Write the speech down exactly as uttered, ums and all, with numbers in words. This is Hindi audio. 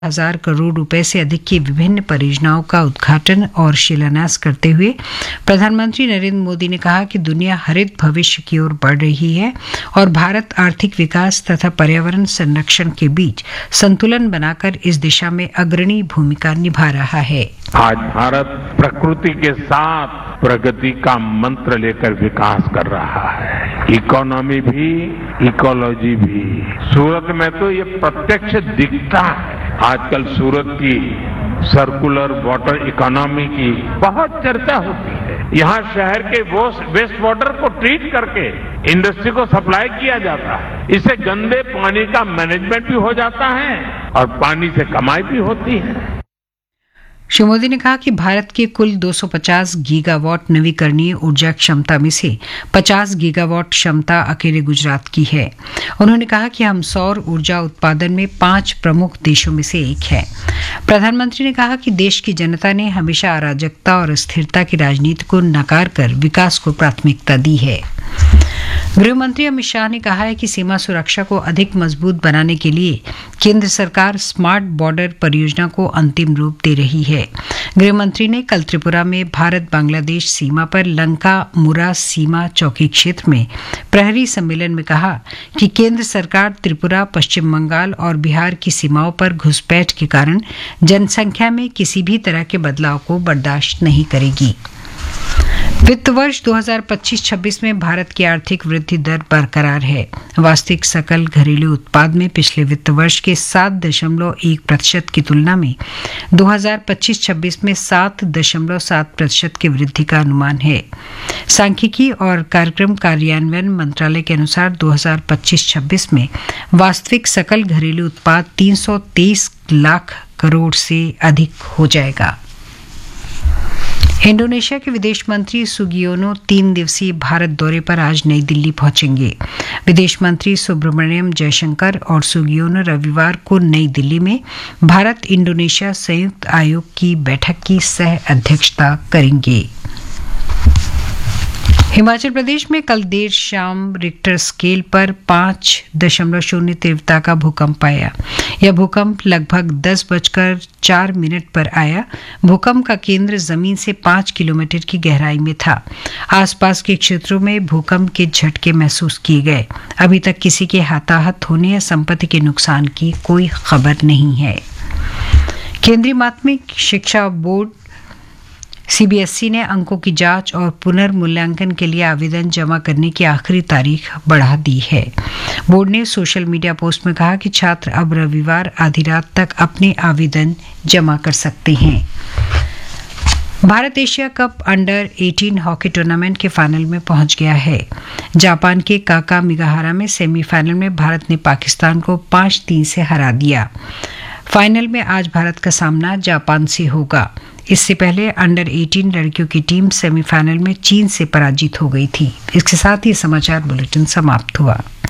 हजार करोड़ रुपए से अधिक की विभिन्न परियोजनाओं का उद्घाटन और शिलान्यास करते हुए प्रधानमंत्री नरेंद्र मोदी ने कहा कि दुनिया हरित भविष्य की ओर बढ़ रही है और भारत आर्थिक विकास तथा पर्यावरण संरक्षण के बीच संतुलन बनाकर इस दिशा में अग्रणी भूमिका निभा रहा है। आज भारत प्रकृति के साथ प्रगति का मंत्र लेकर विकास कर रहा है। इकोनॉमी भी, इकोलॉजी भी। सूरत में तो ये प्रत्यक्ष दिखता है। आजकल सूरत की सर्कुलर वाटर इकोनॉमी की बहुत चर्चा होती है। यहाँ शहर के वेस्ट वाटर को ट्रीट करके इंडस्ट्री को सप्लाई किया जाता है। इससे गंदे पानी का मैनेजमेंट भी हो जाता है और पानी से कमाई भी होती है। श्री मोदी ने कहा कि भारत के कुल दो सौ पचास गीगावाट नवीकरणीय ऊर्जा क्षमता में से पचास गीगावाट क्षमता अकेले गुजरात की है। उन्होंने कहा कि हम सौर ऊर्जा उत्पादन में पांच प्रमुख देशों में से एक है। प्रधानमंत्री ने कहा कि देश की जनता ने हमेशा अराजकता और अस्थिरता की राजनीति को नकार कर विकास को प्राथमिकता दी है। गृह मंत्री अमित शाह ने कहा है कि सीमा सुरक्षा को अधिक मजबूत बनाने के लिए केंद्र सरकार स्मार्ट बॉर्डर परियोजना को अंतिम रूप दे रही है। गृह मंत्री ने कल त्रिपुरा में भारत बांग्लादेश सीमा पर लंका मुरा सीमा चौकी क्षेत्र में प्रहरी सम्मेलन में कहा कि केंद्र सरकार त्रिपुरा, पश्चिम बंगाल और बिहार की सीमाओं पर घुसपैठ के कारण जनसंख्या में किसी भी तरह के बदलाव को बर्दाश्त नहीं करेगी। वित्त वर्ष दो हज़ार पच्चीस छब्बीस में भारत की आर्थिक वृद्धि दर बरकरार है। वास्तविक सकल घरेलू उत्पाद में पिछले वित्त वर्ष के सात दशमलव एक प्रतिशत की तुलना में दो हज़ार पच्चीस छब्बीस में सात दशमलव सात प्रतिशत की वृद्धि का अनुमान है। सांख्यिकी और कार्यक्रम कार्यान्वयन मंत्रालय के अनुसार दो हज़ार पच्चीस छब्बीस में वास्तविक सकल घरेलू उत्पाद तीन सौ तेईस लाख करोड़ से अधिक हो जाएगा। इंडोनेशिया के विदेश मंत्री सुगियोनो तीन दिवसीय भारत दौरे पर आज नई दिल्ली पहुंचेंगे। विदेश मंत्री सुब्रमण्यम जयशंकर और सुगियोनो रविवार को नई दिल्ली में भारत इंडोनेशिया संयुक्त आयोग की बैठक की सह अध्यक्षता करेंगे। हिमाचल प्रदेश में कल देर शाम रिक्टर स्केल पर पांच दशमलव शून्य तीव्रता का भूकंप आया। यह भूकंप लगभग दस बजकर चार मिनट पर आया। भूकंप का केंद्र जमीन से पांच किलोमीटर की गहराई में था। आसपास के क्षेत्रों में भूकंप के झटके महसूस किए गए। अभी तक किसी के हताहत होने या संपत्ति के नुकसान की कोई खबर नहीं है। केंद्रीय माध्यमिक शिक्षा बोर्ड सीबीएसई ने अंकों की जांच और पुनर्मूल्यांकन के लिए आवेदन जमा करने की आखिरी तारीख बढ़ा दी है। बोर्ड ने सोशल मीडिया पोस्ट में कहा कि छात्र अब रविवार आधी रात तक अपने आवेदन जमा कर सकते हैं। भारत एशिया कप अंडर अठारह हॉकी टूर्नामेंट के फाइनल में पहुंच गया है। जापान के काका मिगाहारा में सेमीफाइनल में भारत ने पाकिस्तान को पांच तीन से हरा दिया। फाइनल में आज भारत का सामना जापान से होगा। इससे पहले अंडर अठारह लड़कियों की टीम सेमीफाइनल में चीन से पराजित हो गई थी। इसके साथ ही समाचार बुलेटिन समाप्त हुआ।